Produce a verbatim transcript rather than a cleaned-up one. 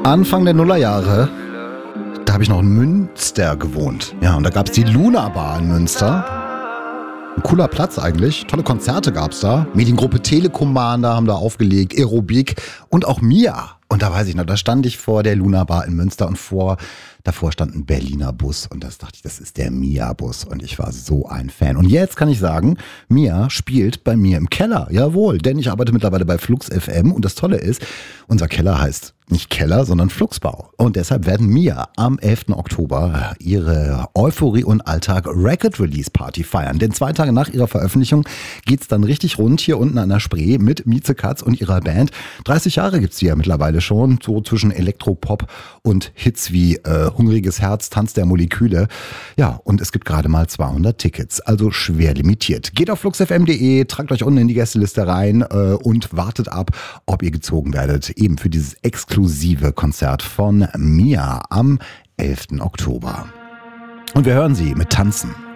Anfang der Nullerjahre, da habe ich noch in Münster gewohnt. Ja, und da gab es die Luna Bar in Münster. Ein cooler Platz eigentlich. Tolle Konzerte gab es da. Mediengruppe Telekommander haben da aufgelegt, Aerobik und auch Mia. Und da weiß ich noch, da stand ich vor der Luna Bar in Münster und vor, davor stand ein Berliner Bus. Und das dachte ich, das ist der Mia-Bus. Und ich war so ein Fan. Und jetzt kann ich sagen, Mia spielt bei mir im Keller. Jawohl, denn ich arbeite mittlerweile bei Flux F M. Und das Tolle ist, unser Keller heißt nicht Keller, sondern Fluxbau. Und deshalb werden Mia am elften Oktober ihre Euphorie und Alltag Record Release Party feiern. Denn zwei Tage nach ihrer Veröffentlichung geht's dann richtig rund hier unten an der Spree mit Mieze Katz und ihrer Band. dreißig Jahre gibt's die ja mittlerweile schon, so zwischen Elektropop und Hits wie äh, Hungriges Herz, Tanz der Moleküle. Ja, und es gibt gerade mal zweihundert Tickets, also schwer limitiert. Geht auf flux f m punkt de, tragt euch unten in die Gästeliste rein äh, und wartet ab, ob ihr gezogen werdet, eben für dieses exklusive Konzert von Mia am elften Oktober. Und wir hören sie mit Tanzen.